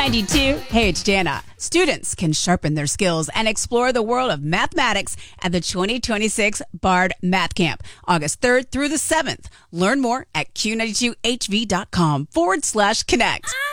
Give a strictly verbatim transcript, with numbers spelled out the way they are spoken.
ninety-two. Hey, it's Jana. Students can sharpen their skills and explore the world of mathematics at the twenty twenty-six Bard Math Camp, August third through the seventh. Learn more at Q ninety-two H V dot com forward slash connect.